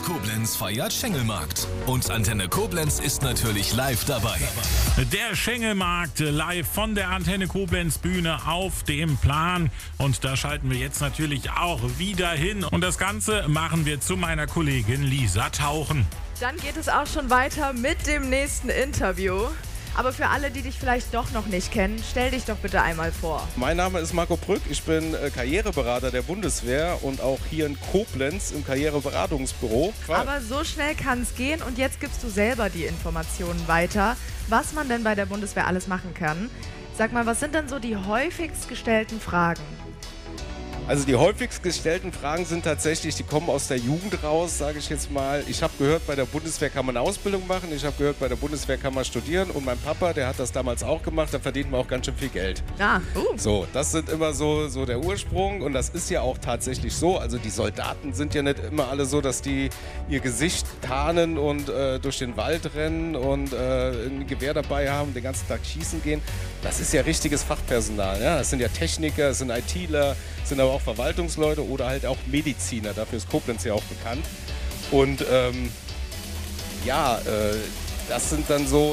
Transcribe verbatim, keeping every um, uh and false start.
Koblenz feiert Schengelmarkt. Und Antenne Koblenz ist natürlich live dabei. Der Schengelmarkt live von der Antenne Koblenz Bühne auf dem Plan. Und da schalten wir jetzt natürlich auch wieder hin. Und das Ganze machen wir zu meiner Kollegin Lisa Tauchen. Dann geht es auch schon weiter mit dem nächsten Interview. Aber für alle, die dich vielleicht doch noch nicht kennen, stell dich doch bitte einmal vor. Mein Name ist Marco Brück, ich bin äh, Karriereberater der Bundeswehr und auch hier in Koblenz im Karriereberatungsbüro. Aber so schnell kann es gehen und jetzt gibst du selber die Informationen weiter, was man denn bei der Bundeswehr alles machen kann. Sag mal, was sind denn so die häufigst gestellten Fragen? Also die häufigst gestellten Fragen sind tatsächlich, die kommen aus der Jugend raus, sage ich jetzt mal. Ich habe gehört, bei der Bundeswehr kann man eine Ausbildung machen, ich habe gehört, bei der Bundeswehr kann man studieren und mein Papa, der hat das damals auch gemacht, da verdient man auch ganz schön viel Geld. Ah, uh. So, das sind immer so, so der Ursprung und das ist ja auch tatsächlich so. Also die Soldaten sind ja nicht immer alle so, dass die ihr Gesicht tarnen und äh, durch den Wald rennen und äh, ein Gewehr dabei haben, den ganzen Tag schießen gehen. Das ist ja richtiges Fachpersonal. Ja? Das sind ja Techniker, das sind ITler, das sind aber auch Verwaltungsleute oder halt auch Mediziner. Dafür ist Koblenz ja auch bekannt. Und ähm, ja, äh, das sind dann so